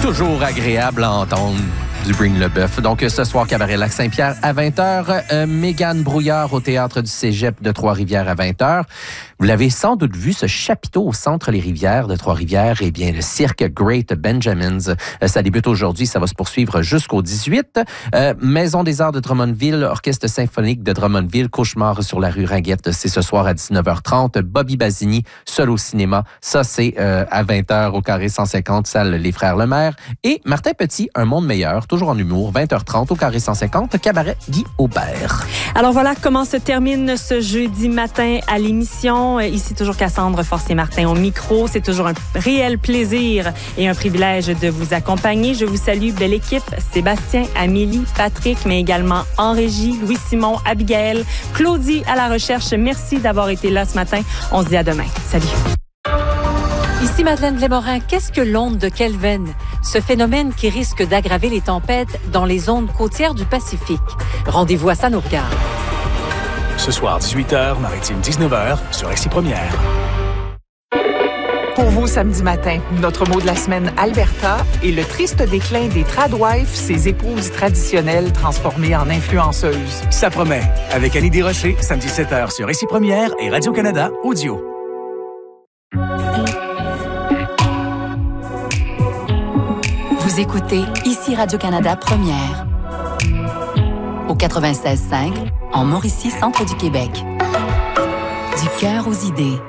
toujours agréable à entendre du Bring le Bœuf. Donc, ce soir, Cabaret Lac-Saint-Pierre à 20h. Mégane Brouillard au Théâtre du Cégep de Trois-Rivières à 20h. Vous l'avez sans doute vu, ce chapiteau au centre Les Rivières de Trois-Rivières, eh bien, le cirque Great Benjamins. Ça débute aujourd'hui, ça va se poursuivre jusqu'au 18. Maison des Arts de Drummondville, Orchestre symphonique de Drummondville, Cauchemar sur la rue Ringuette, c'est ce soir à 19h30. Bobby Basini, seul au cinéma. Ça, c'est à 20h au Carré 150, salle Les Frères Lemaire. Et Martin Petit, Un monde meilleur, toujours en humour, 20h30 au Carré 150, cabaret Guy Aubert. Alors voilà comment se termine ce jeudi matin à l'émission. Ici, toujours Cassandre Forcier-Martin au micro. C'est toujours un réel plaisir et un privilège de vous accompagner. Je vous salue, belle équipe. Sébastien, Amélie, Patrick, mais également en régie, Louis-Simon, Abigail, Claudie à la recherche. Merci d'avoir été là ce matin. On se dit à demain. Salut. Ici Madeleine Lémorin, qu'est-ce que l'onde de Kelvin? Ce phénomène qui risque d'aggraver les tempêtes dans les zones côtières du Pacifique. Rendez-vous à ça nous regarde. Ce soir, 18h, Maritime 19h, sur Récit Première. Pour vous, samedi matin, notre mot de la semaine, Alberta, et le triste déclin des tradwives, ces épouses traditionnelles transformées en influenceuses. Ça promet. Avec Annie Desrochers, samedi 7h sur Récit Première et Radio-Canada Audio. Vous écoutez ici Radio-Canada Première. Au 96.5, en Mauricie, centre du Québec. Du cœur aux idées.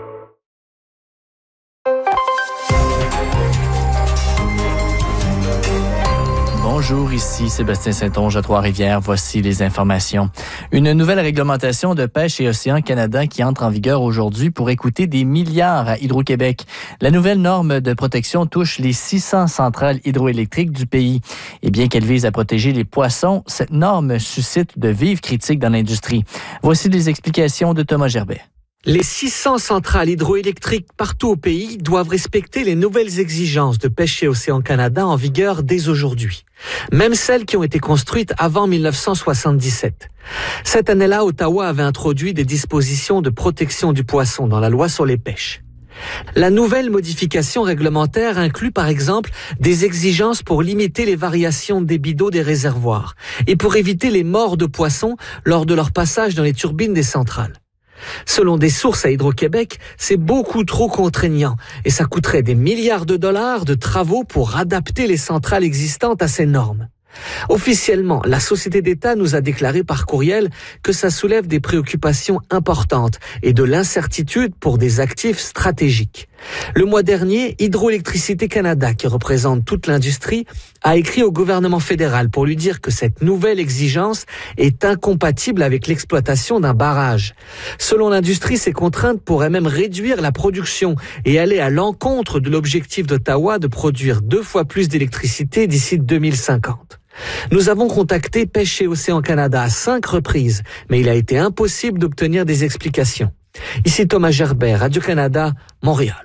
Bonjour, ici Sébastien Saint-Onge à Trois-Rivières. Voici les informations. Une nouvelle réglementation de pêche et Océan Canada qui entre en vigueur aujourd'hui pourrait coûter des milliards à Hydro-Québec. La nouvelle norme de protection touche les 600 centrales hydroélectriques du pays. Et bien qu'elle vise à protéger les poissons, cette norme suscite de vives critiques dans l'industrie. Voici les explications de Thomas Gerbet. Les 600 centrales hydroélectriques partout au pays doivent respecter les nouvelles exigences de pêche et Océan Canada en vigueur dès aujourd'hui. Même celles qui ont été construites avant 1977. Cette année-là, Ottawa avait introduit des dispositions de protection du poisson dans la loi sur les pêches. La nouvelle modification réglementaire inclut par exemple des exigences pour limiter les variations de débit d'eau des réservoirs et pour éviter les morts de poissons lors de leur passage dans les turbines des centrales. Selon des sources à Hydro-Québec, c'est beaucoup trop contraignant et ça coûterait des milliards de dollars de travaux pour adapter les centrales existantes à ces normes. Officiellement, la Société d'État nous a déclaré par courriel que ça soulève des préoccupations importantes et de l'incertitude pour des actifs stratégiques. Le mois dernier, Hydroélectricité Canada, qui représente toute l'industrie, a écrit au gouvernement fédéral pour lui dire que cette nouvelle exigence est incompatible avec l'exploitation d'un barrage. Selon l'industrie, ces contraintes pourraient même réduire la production et aller à l'encontre de l'objectif d'Ottawa de produire 2 fois plus d'électricité d'ici 2050. Nous avons contacté Pêche et Océan Canada à 5 reprises, mais il a été impossible d'obtenir des explications. Ici Thomas Gerbet, Radio-Canada, Montréal.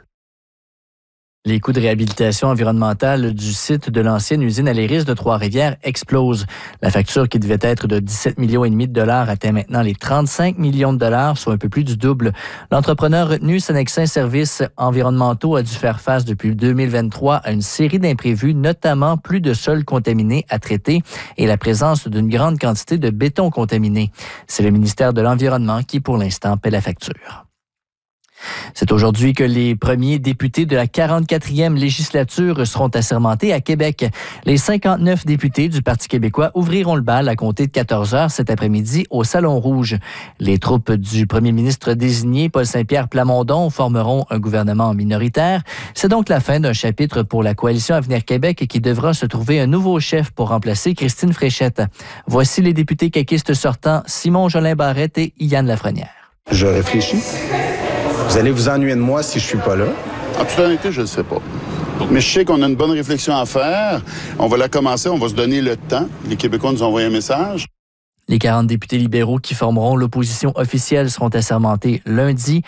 Les coûts de réhabilitation environnementale du site de l'ancienne usine à l'Iris de Trois-Rivières explosent. La facture qui devait être de 17,5 millions de dollars atteint maintenant les 35 millions de dollars, soit un peu plus du double. L'entrepreneur retenu Sennexin Services environnementaux a dû faire face depuis 2023 à une série d'imprévus, notamment plus de sols contaminés à traiter et la présence d'une grande quantité de béton contaminé. C'est le ministère de l'Environnement qui, pour l'instant, paie la facture. C'est aujourd'hui que les premiers députés de la 44e législature seront assermentés à Québec. Les 59 députés du Parti québécois ouvriront le bal à compter de 14 heures cet après-midi au Salon Rouge. Les troupes du premier ministre désigné, Paul Saint-Pierre Plamondon, formeront un gouvernement minoritaire. C'est donc la fin d'un chapitre pour la Coalition Avenir Québec qui devra se trouver un nouveau chef pour remplacer Christine Fréchette. Voici les députés caquistes sortants, Simon Jolin-Barrette et Yann Lafrenière. Je réfléchis. Vous allez vous ennuyer de moi si je suis pas là? En toute honnêteté, je ne sais pas. Mais je sais qu'on a une bonne réflexion à faire. On va la commencer, on va se donner le temps. Les Québécois nous ont envoyé un message. Les 40 députés libéraux qui formeront l'opposition officielle seront assermentés lundi.